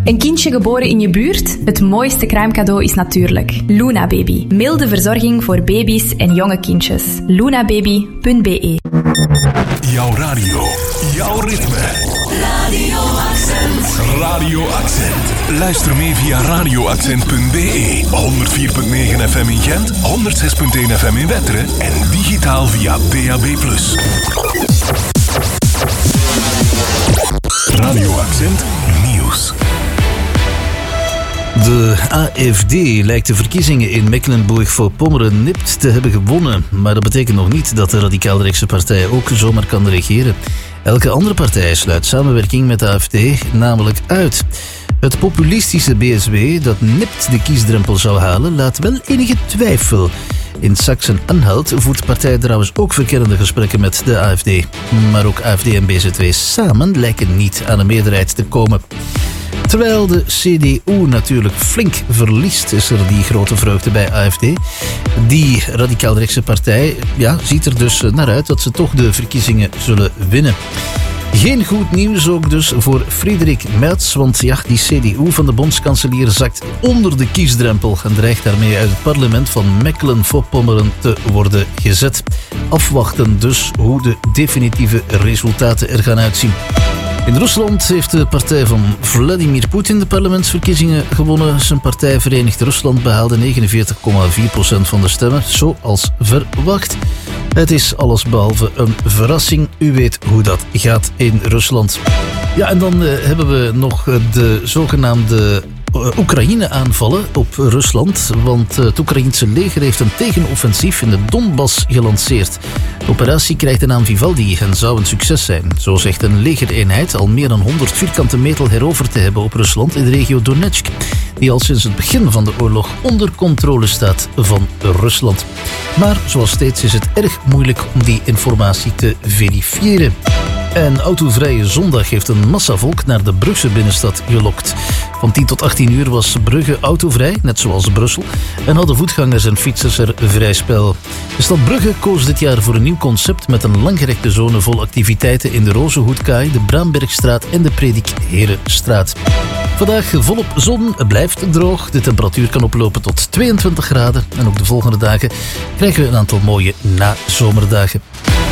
Een kindje geboren in je buurt? Het mooiste kruimcadeau is natuurlijk Luna Baby. Milde verzorging voor baby's en jonge kindjes. lunababy.be. Jouw radio, jouw ritme. Radio Accent. Radio Accent. Luister mee via radioaccent.be. 104.9 FM in Gent, 106.1 FM in Wetteren en digitaal via DAB+. Radio Accent Nieuws. De AfD lijkt de verkiezingen in Mecklenburg-Vorpommern nipt te hebben gewonnen. Maar dat betekent nog niet dat de radicaal-rechtse partij ook zomaar kan regeren. Elke andere partij sluit samenwerking met de AfD namelijk uit. Het populistische BSW dat nipt de kiesdrempel zou halen, laat wel enige twijfel. In Sachsen-Anhalt voert de partij trouwens ook verkennende gesprekken met de AfD. Maar ook AfD en BZW samen lijken niet aan een meerderheid te komen. Terwijl de CDU natuurlijk flink verliest, is er die grote vreugde bij AfD. Die radicaal-rechtse partij ziet er dus naar uit dat ze toch de verkiezingen zullen winnen. Geen goed nieuws ook dus voor Friedrich Merz, want die CDU van de bondskanselier zakt onder de kiesdrempel en dreigt daarmee uit het parlement van Mecklenburg-Vorpommern te worden gezet. Afwachten dus hoe de definitieve resultaten er gaan uitzien. In Rusland heeft de partij van Vladimir Poetin de parlementsverkiezingen gewonnen. Zijn partij Verenigd Rusland behaalde 49,4% van de stemmen, zoals verwacht. Het is allesbehalve een verrassing. U weet hoe dat gaat in Rusland. Ja, en dan hebben we nog de zogenaamde Oekraïne-aanvallen op Rusland, want het Oekraïense leger heeft een tegenoffensief in de Donbass gelanceerd. De operatie krijgt de naam Vivaldi en zou een succes zijn. Zo zegt een legereenheid al meer dan 100 vierkante meter heroverd te hebben op Rusland in de regio Donetsk, die al sinds het begin van de oorlog onder controle staat van Rusland. Maar zoals steeds is het erg moeilijk om die informatie te verifiëren. En Autovrije Zondag heeft een massavolk naar de Brugse binnenstad gelokt. Van 10 tot 18 uur was Brugge autovrij, net zoals Brussel, en hadden voetgangers en fietsers er vrij spel. De stad Brugge koos dit jaar voor een nieuw concept met een langgerekte zone vol activiteiten in de Rozenhoedkaai, de Braambergstraat en de Predikherenstraat. Vandaag volop zon, het blijft droog. De temperatuur kan oplopen tot 22 graden. En ook de volgende dagen krijgen we een aantal mooie nazomerdagen.